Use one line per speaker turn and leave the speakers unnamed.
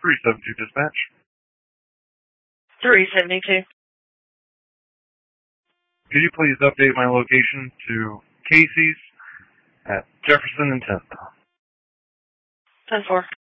372 dispatch.
372.
Could you please update my location to Casey's at Jefferson and 10th?
10-4.